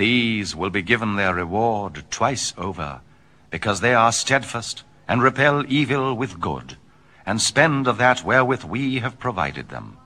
These will be given their reward twice over, because they are steadfast, and repel evil with good, and spend of that wherewith we have provided them.